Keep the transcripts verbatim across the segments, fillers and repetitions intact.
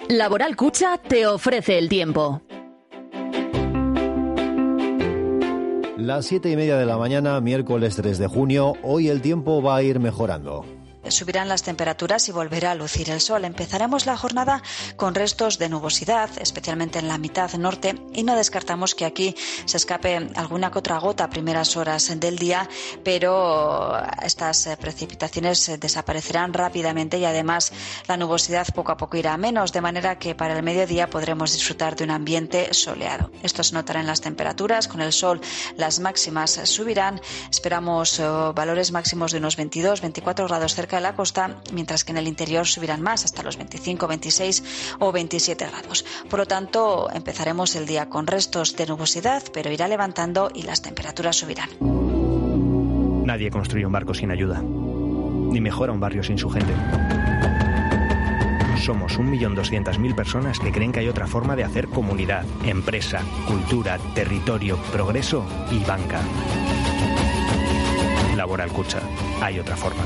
Laboral Cucha te ofrece el tiempo. Las siete y media de la mañana, miércoles tres de junio, hoy el tiempo va a ir mejorando. Subirán las temperaturas y volverá a lucir el sol. Empezaremos la jornada con restos de nubosidad, especialmente en la mitad norte, y no descartamos que aquí se escape alguna que otra gota a primeras horas del día, pero estas precipitaciones desaparecerán rápidamente y además la nubosidad poco a poco irá a menos, de manera que para el mediodía podremos disfrutar de un ambiente soleado. Esto se notará en las temperaturas. Con el sol las máximas subirán. Esperamos uh, valores máximos de unos veintidós, veinticuatro grados cerca de la costa, mientras que en el interior subirán más, hasta los veinticinco, veintiséis o veintisiete grados. Por lo tanto, empezaremos el día con restos de nubosidad, pero irá levantando y las temperaturas subirán. Nadie construye un barco sin ayuda, ni mejora un barrio sin su gente. Somos un millón doscientas mil personas que creen que hay otra forma de hacer comunidad, empresa, cultura, territorio, progreso y banca. Laboral Cucha. Hay otra forma.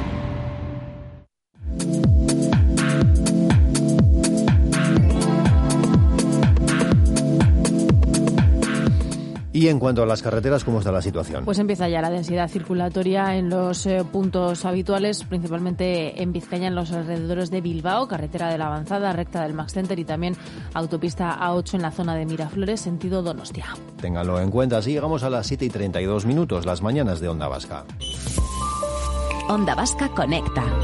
Y en cuanto a las carreteras, ¿cómo está la situación? Pues empieza ya la densidad circulatoria en los eh, puntos habituales, principalmente en Vizcaya, en los alrededores de Bilbao, carretera de la Avanzada, recta del Max Center y también autopista A ocho en la zona de Miraflores, sentido Donostia. Ténganlo en cuenta. Así llegamos a las siete y treinta y dos minutos, las mañanas de Onda Vasca. Onda Vasca conecta.